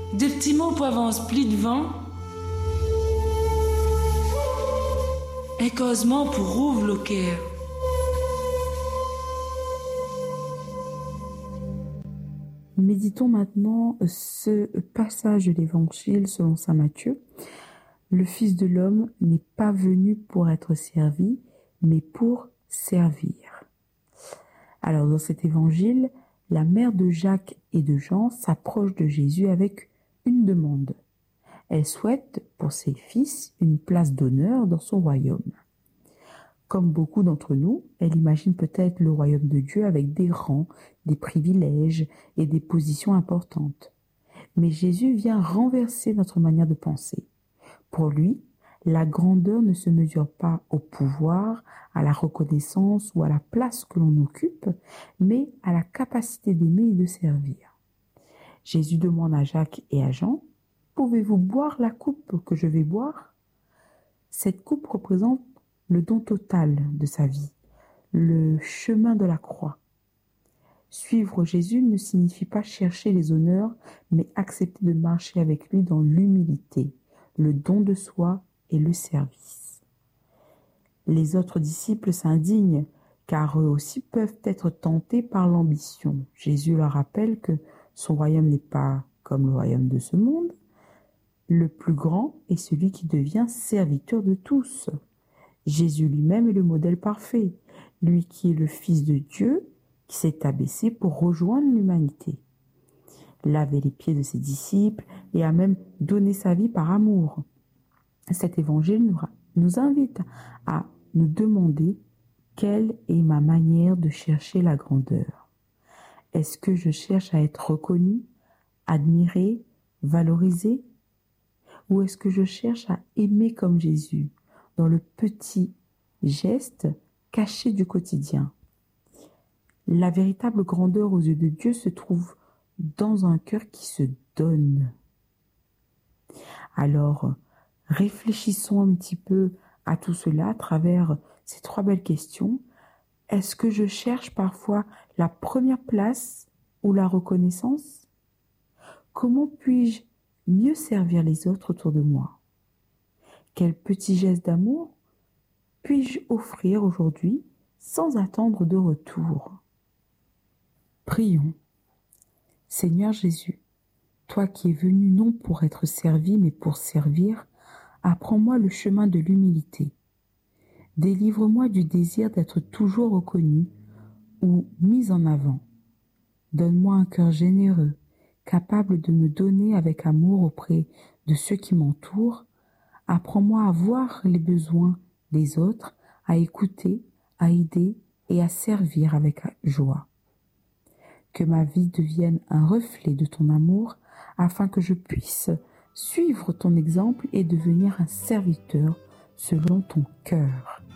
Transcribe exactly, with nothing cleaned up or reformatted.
Des petits mots pour avance pli devant. Et causement pour rouvre le cœur. Méditons maintenant ce passage de l'Évangile selon saint Matthieu. Le Fils de l'homme n'est pas venu pour être servi, mais pour servir. Alors dans cet Évangile, la mère de Jacques et de Jean s'approche de Jésus avec une demande. Elle souhaite pour ses fils une place d'honneur dans son royaume. Comme beaucoup d'entre nous, elle imagine peut-être le royaume de Dieu avec des rangs, des privilèges et des positions importantes. Mais Jésus vient renverser notre manière de penser. Pour lui, la grandeur ne se mesure pas au pouvoir, à la reconnaissance ou à la place que l'on occupe, mais à la capacité d'aimer et de servir. Jésus demande à Jacques et à Jean, « Pouvez-vous boire la coupe que je vais boire ?» Cette coupe représente le don total de sa vie, le chemin de la croix. Suivre Jésus ne signifie pas chercher les honneurs, mais accepter de marcher avec lui dans l'humilité, le don de soi et le service. Les autres disciples s'indignent, car eux aussi peuvent être tentés par l'ambition. Jésus leur rappelle que son royaume n'est pas comme le royaume de ce monde. Le plus grand est celui qui devient serviteur de tous. Jésus lui-même est le modèle parfait, lui qui est le Fils de Dieu, qui s'est abaissé pour rejoindre l'humanité. Laver les pieds de ses disciples et a même donné sa vie par amour. Cet évangile nous, nous invite à nous demander quelle est ma manière de chercher la grandeur. Est-ce que je cherche à être reconnu, admiré, valorisé? Ou est-ce que je cherche à aimer comme Jésus, dans le petit geste caché du quotidien? La véritable grandeur aux yeux de Dieu se trouve dans un cœur qui se donne. Alors, réfléchissons un petit peu à tout cela à travers ces trois belles questions. Est-ce que je cherche parfois la première place ou la reconnaissance? Comment puis-je mieux servir les autres autour de moi? Quel petit geste d'amour puis-je offrir aujourd'hui sans attendre de retour? Prions. Seigneur Jésus, toi qui es venu non pour être servi mais pour servir, apprends-moi le chemin de l'humilité. Délivre-moi du désir d'être toujours reconnu ou mis en avant. Donne-moi un cœur généreux, capable de me donner avec amour auprès de ceux qui m'entourent. Apprends-moi à voir les besoins des autres, à écouter, à aider et à servir avec joie. Que ma vie devienne un reflet de ton amour, afin que je puisse suivre ton exemple et devenir un serviteur selon ton cœur.